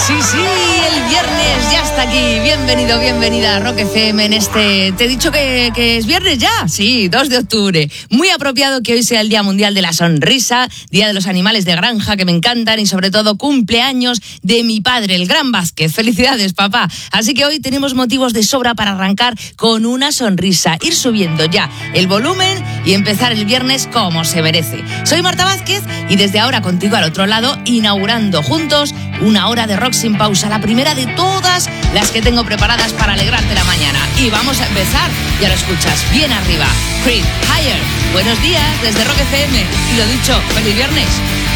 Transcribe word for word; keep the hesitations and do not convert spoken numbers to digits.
Sí, sí, el viernes ya está aquí. Bienvenido, bienvenida a Rock F M en este... ¿Te he dicho que, que es viernes ya? Sí, dos de octubre. Muy apropiado que hoy sea el Día Mundial de la Sonrisa, Día de los Animales de Granja, que me encantan, y sobre todo cumpleaños de mi padre, el Gran Vázquez. Felicidades, papá. Así que hoy tenemos motivos de sobra para arrancar con una sonrisa, ir subiendo ya el volumen y empezar el viernes como se merece. Soy Marta Vázquez y desde ahora contigo al otro lado, inaugurando juntos una hora de rock sin pausa, la primera de todas las que tengo preparadas para alegrarte la mañana. Y vamos a empezar, ya lo escuchas, bien arriba. Creep Higher. Buenos días desde Rock F M. Y lo dicho, feliz viernes.